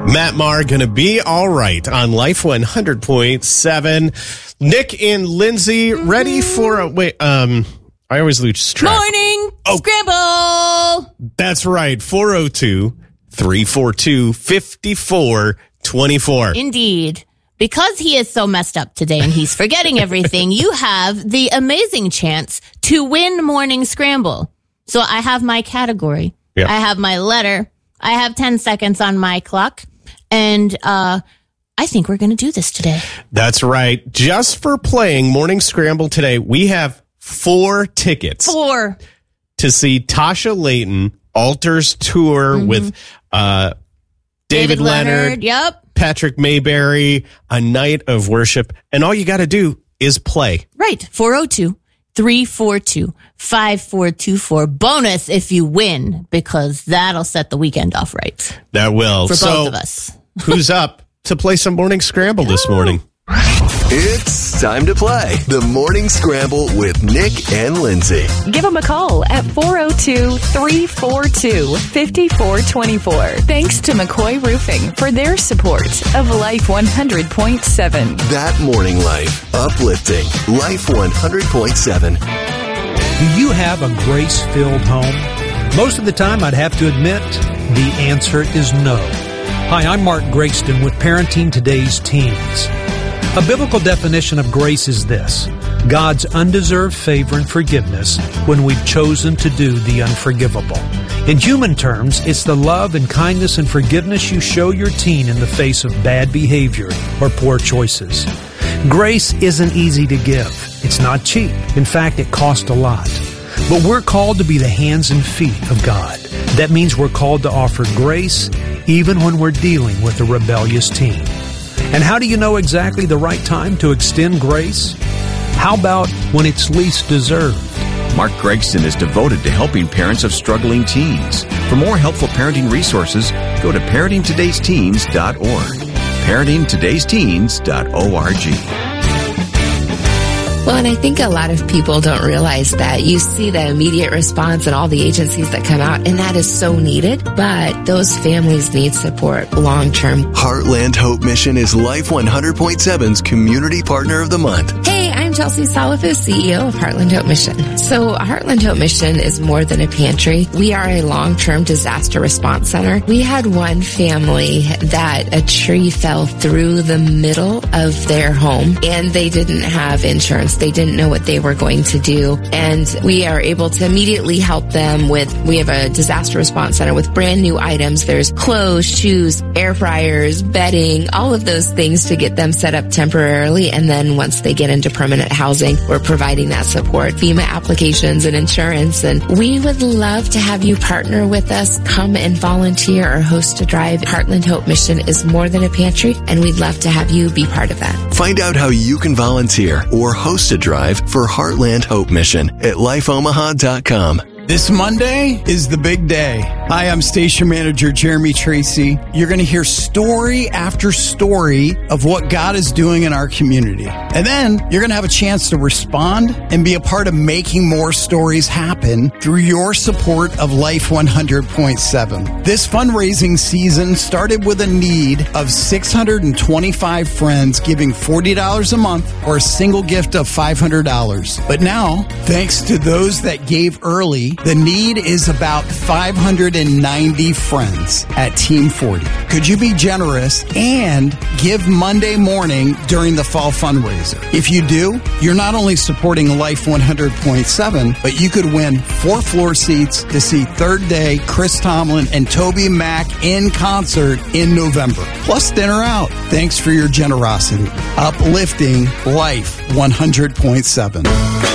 Matt Maher going to be all right on Life 100.7. Nick and Lindsay ready for a I always lose track. Morning Scramble. That's right. 402-342-5424. Indeed. Because he is so messed up today and he's forgetting everything, you have the amazing chance to win Morning Scramble. So I have my category. Yep. I have my letter. I have 10 seconds on my clock. And I think we're going to do this today. That's right. Just for playing Morning Scramble today, we have 4 tickets. 4. To see Tasha Layton, Altars Tour with David Leonard. Yep. Patrick Mayberry, a night of worship. And all you got to do is play. Right. 402-342-5424. Bonus if you win, because that'll set the weekend off right. That will. For both of us. Who's up to play some Morning Scramble this morning? It's time to play the Morning Scramble with Nick and Lindsay. Give them a call at 402-342-5424. Thanks to McCoy Roofing for their support of Life 100.7. That morning life. Uplifting. Life 100.7. Do you have a grace-filled home? Most of the time, I'd have to admit, the answer is no. Hi, I'm Mark Gregston with Parenting Today's Teens. A biblical definition of grace is this: God's undeserved favor and forgiveness when we've chosen to do the unforgivable. In human terms, it's the love and kindness and forgiveness you show your teen in the face of bad behavior or poor choices. Grace isn't easy to give. It's not cheap. In fact, it costs a lot. But we're called to be the hands and feet of God. That means we're called to offer grace even when we're dealing with a rebellious teen. And how do you know exactly the right time to extend grace? How about when it's least deserved? Mark Gregston is devoted to helping parents of struggling teens. For more helpful parenting resources, go to parentingtodaysteens.org. parentingtodaysteens.org. Well, and I think a lot of people don't realize that. You see the immediate response and all the agencies that come out, and that is so needed, but those families need support long-term. Heartland Hope Mission is Life 100.7's Community Partner of the Month. Hey, I'm Chelsea Salafis, CEO of Heartland Hope Mission. So Heartland Hope Mission is more than a pantry. We are a long-term disaster response center. We had one family that a tree fell through the middle of their home, and they didn't have insurance. They didn't know what they were going to do. And we are able to immediately help them we have a disaster response center with brand new items. There's clothes, shoes, air fryers, bedding, all of those things to get them set up temporarily. And then once they get into permanent housing, we're providing that support, FEMA applications and insurance. And we would love to have you partner with us. Come and volunteer or host a drive. Heartland Hope Mission is more than a pantry, and we'd love to have you be part of that. Find out how you can volunteer or host a drive for Heartland Hope Mission at lifeomaha.com. This Monday is the big day. Hi, I'm Station Manager Jeremy Tracy. You're going to hear story after story of what God is doing in our community. And then you're going to have a chance to respond and be a part of making more stories happen through your support of Life 100.7. This fundraising season started with a need of 625 friends giving $40 a month or a single gift of $500. But now, thanks to those that gave early, the need is about 590 friends at Team 40. Could you be generous and give Monday morning during the fall fundraiser? If you do, you're not only supporting Life 100.7, but you could win 4 floor seats to see Third Day, Chris Tomlin, and Toby Mac in concert in November. Plus dinner out. Thanks for your generosity. Uplifting Life 100.7.